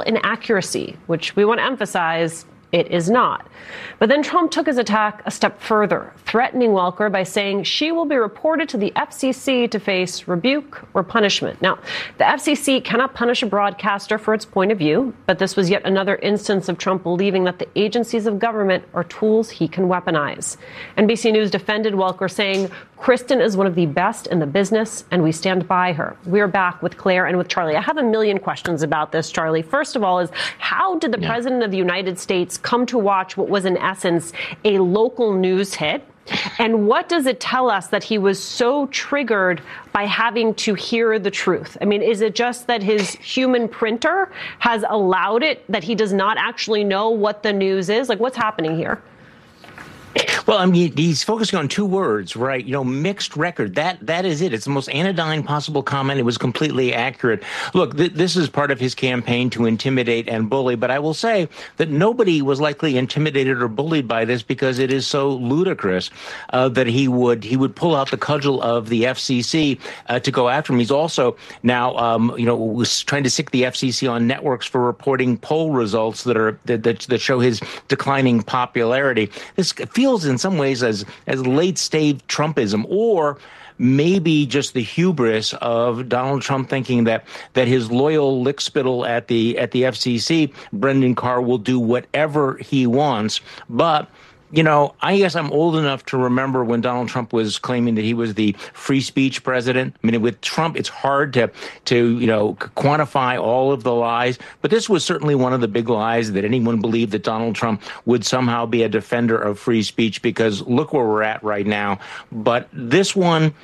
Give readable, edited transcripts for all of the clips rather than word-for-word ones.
inaccuracy, which we want to emphasize it is not. But then Trump took his attack a step further, threatening Welker by saying she will be reported to the FCC to face rebuke or punishment. Now, the FCC cannot punish a broadcaster for its point of view, but this was yet another instance of Trump believing that the agencies of government are tools he can weaponize. NBC News defended Welker, saying, "Kristen is one of the best in the business, and we stand by her." We're back with Claire and with Charlie. I have a million questions about this, Charlie. First of all, is how did the President of the United States come to watch what was in essence a local news hit? And what does it tell us that he was so triggered by having to hear the truth? I mean, is it just that his human printer has allowed it, that he does not actually know what the news is? Like, what's happening here? Well, I mean, he's focusing on two words, right? Mixed record. That is it. It's the most anodyne possible comment. It was completely accurate. Look, this is part of his campaign to intimidate and bully. But I will say that nobody was likely intimidated or bullied by this because it is so ludicrous that he would pull out the cudgel of the FCC to go after him. He's also now, was trying to sic the FCC on networks for reporting poll results that show his declining popularity. This feels in some ways as late-stage Trumpism, or maybe just the hubris of Donald Trump thinking that his loyal lickspittle at the FCC, Brendan Carr, will do whatever he wants. But I guess I'm old enough to remember when Donald Trump was claiming that he was the free speech president. I mean, with Trump, it's hard to quantify all of the lies. But this was certainly one of the big lies, that anyone believed that Donald Trump would somehow be a defender of free speech, because look where we're at right now. But this one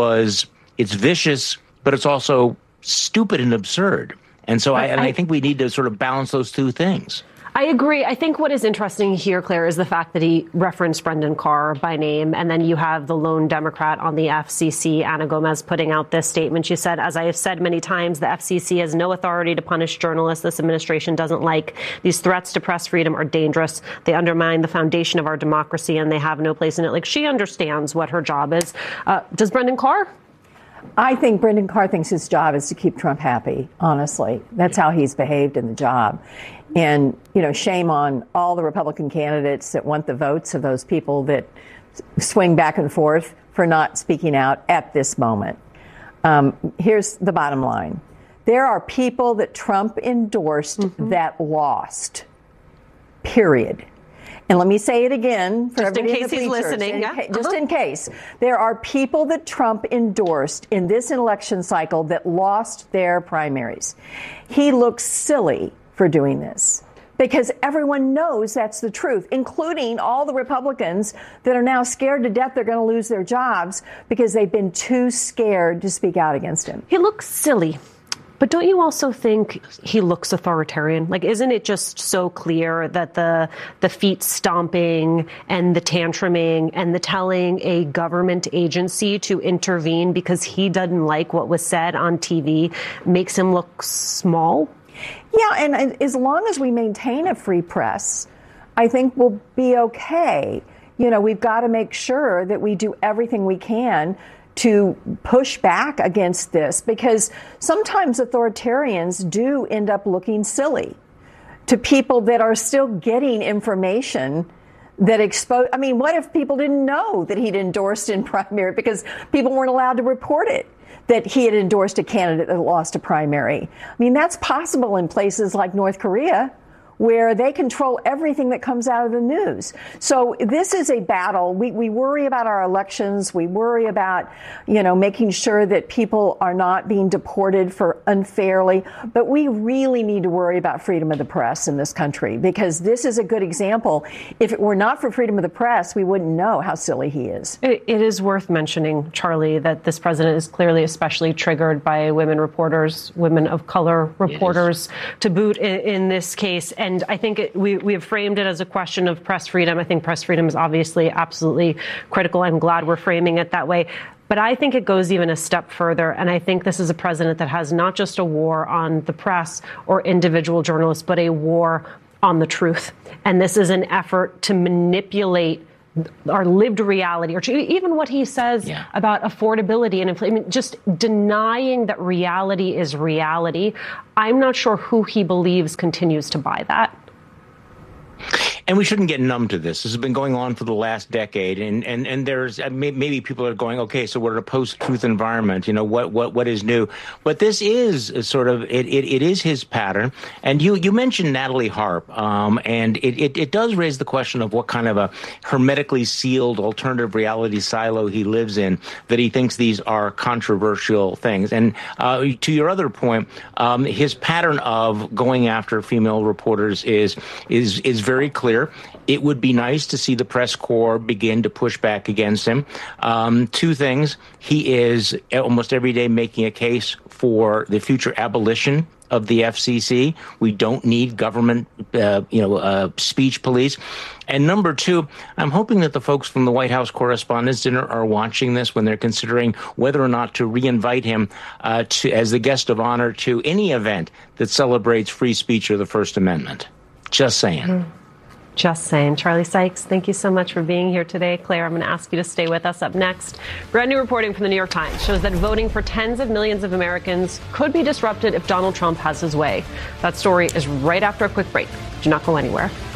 it's vicious, but it's also stupid and absurd. And so I think we need to sort of balance those two things. I agree. I think what is interesting here, Claire, is the fact that he referenced Brendan Carr by name. And then you have the lone Democrat on the FCC, Ana Gomez, putting out this statement. She said, "As I have said many times, the FCC has no authority to punish journalists this administration doesn't like. These threats to press freedom are dangerous. They undermine the foundation of our democracy, and they have no place in it." Like, she understands what her job is. Does Brendan Carr? I think Brendan Carr thinks his job is to keep Trump happy, honestly. That's how he's behaved in the job. And, shame on all the Republican candidates that want the votes of those people that swing back and forth for not speaking out at this moment. Here's the bottom line. There are people that Trump endorsed that lost, period. And let me say it again for everybody in case he's listening. Just in case. There are people that Trump endorsed in this election cycle that lost their primaries. He looks silly for doing this, because everyone knows that's the truth, including all the Republicans that are now scared to death they're going to lose their jobs because they've been too scared to speak out against him. He looks silly. But don't you also think he looks authoritarian? Like, isn't it just so clear that the feet stomping and the tantruming and the telling a government agency to intervene because he doesn't like what was said on TV makes him look small? Yeah, and as long as we maintain a free press, I think we'll be okay. We've got to make sure that we do everything we can to push back against this, because sometimes authoritarians do end up looking silly to people that are still getting information that expose. I mean, what if people didn't know that he'd endorsed in primary because people weren't allowed to report it, that he had endorsed a candidate that lost a primary? I mean, that's possible in places like North Korea, where they control everything that comes out of the news. So this is a battle. We worry about our elections. We worry about, making sure that people are not being deported for unfairly. But we really need to worry about freedom of the press in this country, because this is a good example. If it were not for freedom of the press, we wouldn't know how silly he is. It is worth mentioning, Charlie, that this president is clearly especially triggered by women reporters, women of color reporters, to boot in this case. And I think we have framed it as a question of press freedom. I think press freedom is obviously absolutely critical. I'm glad we're framing it that way. But I think it goes even a step further. And I think this is a president that has not just a war on the press or individual journalists, but a war on the truth. And this is an effort to manipulate our lived reality, or even what he says about affordability and inflation, just denying that reality is reality. I'm not sure who he believes continues to buy that. And we shouldn't get numb to this. This has been going on for the last decade, and there's maybe people are going, okay, so we're in a post-truth environment. You know, what is new? But this is sort of it is his pattern. And you mentioned Natalie Harp, and it does raise the question of what kind of a hermetically sealed alternative reality silo he lives in, that he thinks these are controversial things. And to your other point, his pattern of going after female reporters is very clear. It would be nice to see the press corps begin to push back against him. Two things. He is almost every day making a case for the future abolition of the FCC. We don't need government, speech police. And number two, I'm hoping that the folks from the White House Correspondents' Dinner are watching this when they're considering whether or not to reinvite him as the guest of honor to any event that celebrates free speech or the First Amendment. Just saying. Mm-hmm. Just saying. Charlie Sykes, thank you so much for being here today. Claire, I'm going to ask you to stay with us up next. Brand new reporting from the New York Times shows that voting for tens of millions of Americans could be disrupted if Donald Trump has his way. That story is right after a quick break. Do not go anywhere.